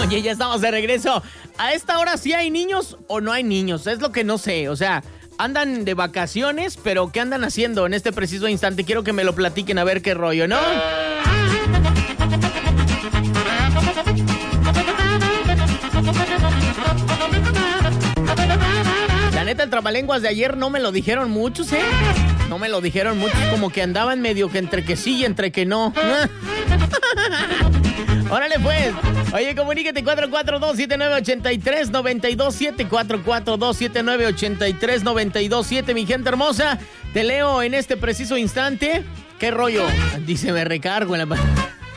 Oye, ya estamos de regreso. ¿A esta hora sí hay niños o no hay niños? Es lo que no sé, o sea, andan de vacaciones, pero ¿qué andan haciendo en este preciso instante? Quiero que me lo platiquen a ver qué rollo, ¿no? La neta, el trabalenguas de ayer no me lo dijeron muchos, ¿eh? No me lo dijeron muchos, como que andaban medio que entre que sí y entre que no. Órale pues. Oye, comuníquete 442-7983-927, 442-7983-927, mi gente hermosa. Te leo en este preciso instante. ¿Qué rollo? Dice, me recargo en la...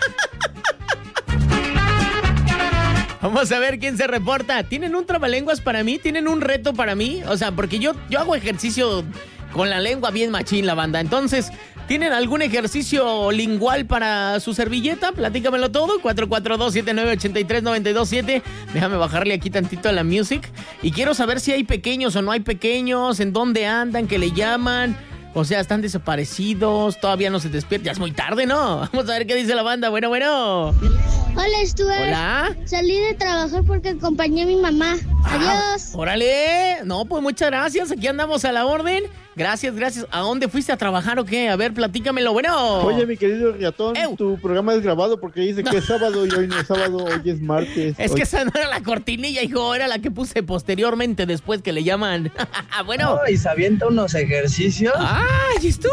Vamos a ver quién se reporta. ¿Tienen un trabalenguas para mí? ¿Tienen un reto para mí? O sea, porque yo hago ejercicio con la lengua bien machín, la banda. Entonces, ¿tienen algún ejercicio lingual para su servilleta? Platícamelo todo. 442-7983-927. Déjame bajarle aquí tantito a la music. Y quiero saber si hay pequeños o no hay pequeños, en dónde andan, qué le llaman. O sea, están desaparecidos, todavía no se despiertan. Ya es muy tarde, ¿no? Vamos a ver qué dice la banda. Bueno. Hola, Stuart. Hola. Salí de trabajar porque acompañé a mi mamá. Adiós. Órale. No, pues muchas gracias. Aquí andamos a la orden. Gracias. ¿A dónde fuiste a trabajar o qué? A ver, platícamelo. Bueno. Oye, mi querido Riatón, tu programa es grabado porque dice que es sábado y hoy no es sábado, hoy es martes. Es que esa no era la cortinilla, hijo. Era la que puse posteriormente, después que le llaman. Bueno. Y se avienta unos ejercicios. ¡Ay, estuvo!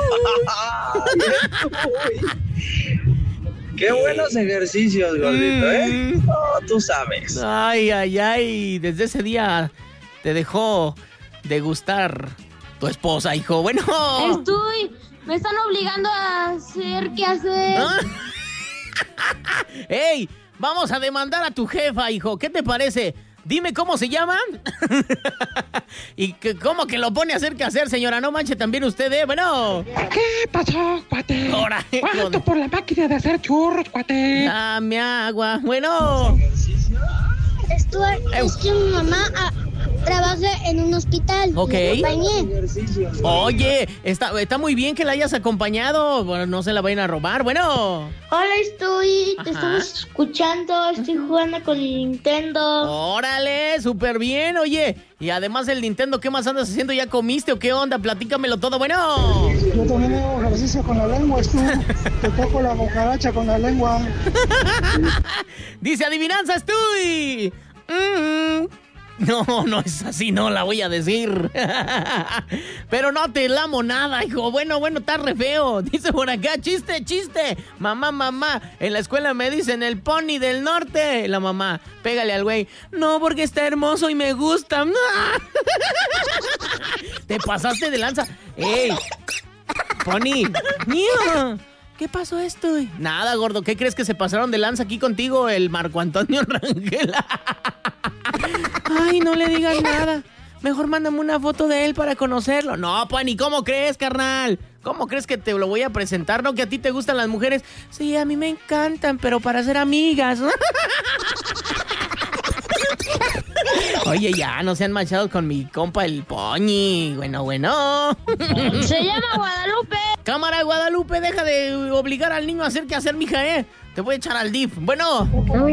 ¡Qué buenos ejercicios, gordito, eh! Oh, tú sabes. Ay. Desde ese día te dejó de gustar tu esposa, hijo. Bueno. Me están obligando a hacer qué hacer. ¿Ah? ¡Ey! Vamos a demandar a tu jefa, hijo. ¿Qué te parece? Dime cómo se llama. ¿Y cómo que lo pone a hacer qué hacer, señora? No manche también usted, ¿eh? Bueno. ¿Qué pasó, cuate? Ahora, ¿Cuánto por la máquina de hacer churros, cuate? Dame agua. Bueno. Stuart, es que mi mamá trabaja en un hospital. Ok. Me acompañé. Oye, está muy bien que la hayas acompañado. Bueno, no se la vayan a robar. Bueno. Hola, te estamos escuchando. Estoy jugando con el Nintendo. Órale, súper bien. Oye, y además del Nintendo, ¿qué más andas haciendo? ¿Ya comiste o qué onda? Platícamelo todo. Bueno. Yo también hago ejercicio con la lengua, Te toco la bocaracha con la lengua. Dice, adivinanza, estoy. No es así, no la voy a decir. Pero no te lamo nada, hijo. Bueno, está re feo. Dice por acá, chiste. Mamá, en la escuela me dicen el pony del norte. La mamá, pégale al güey. No, porque está hermoso y me gusta. Te pasaste de lanza. ¡Ey! Pony. ¡Mío! ¿Qué pasó esto? Nada, gordo. ¿Qué crees que se pasaron de lanza aquí contigo el Marco Antonio Rangel? Ay, no le digas nada. Mejor mándame una foto de él para conocerlo. No, Pani, ¿cómo crees, carnal? ¿Cómo crees que te lo voy a presentar? ¿No que a ti te gustan las mujeres? Sí, a mí me encantan, pero para ser amigas. Oye, ya, no sean manchados con mi compa el Poñi. Bueno. Se llama Guadalupe. Cámara, Guadalupe, deja de obligar al niño a hacer qué hacer, mija, Te voy a echar al DIF. Bueno.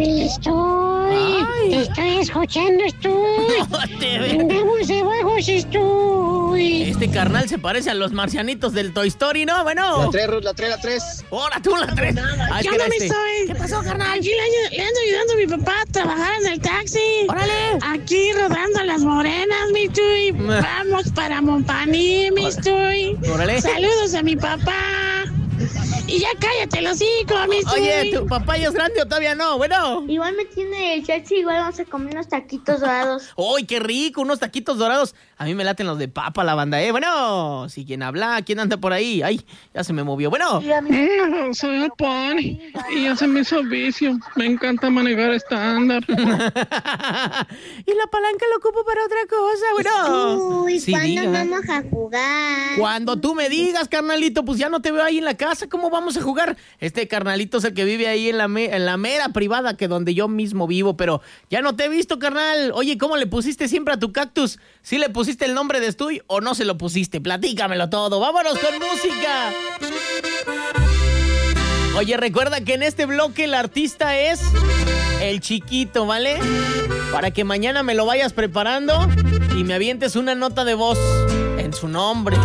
Te estoy escuchando, Andamos debajo, Este carnal se parece a los marcianitos del Toy Story, ¿no? Bueno. La 3. Ahora tú la 3. Yo no me estoy. ¿Qué pasó, carnal? Aquí le ando ayudando a mi papá a trabajar en el taxi. ¡Órale! Aquí rodando a las morenas, mi Chuy. Vamos para Montpaní, mi Chuy. ¡Órale! Saludos a mi papá. Y ya cállate los hocico, mi Chuy. Oye, ¿tu papá ya es grande o todavía no? Bueno. Igual me tiene el chachi, igual vamos a comer unos taquitos dorados. ¡Uy, qué rico! Unos taquitos dorados. A mí me laten los de papa, la banda, Bueno, si quién habla, quién anda por ahí. Ay, ya se me movió. Bueno. Soy el Pony y ya se me hizo vicio. Me encanta manejar estándar. Y la palanca lo ocupo para otra cosa, bueno. Uy, Sí, ¿cuándo diga. vamos a jugar? Cuando tú me digas, carnalito, pues ya no te veo ahí en la casa. ¿Cómo vamos a jugar? Este carnalito es el que vive ahí en la mera privada, que donde yo mismo vivo, pero ya no te he visto, carnal. Oye, ¿cómo le pusiste siempre a tu cactus? ¿Sí le pusiste el nombre de Stuy o no se lo pusiste? Platícamelo todo. ¡Vámonos con música! Oye, recuerda que en este bloque el artista es el chiquito, ¿vale? Para que mañana me lo vayas preparando y me avientes una nota de voz en su nombre.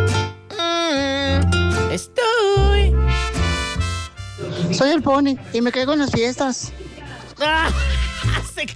Estoy. Soy el Pony y me caigo en las fiestas. Ah.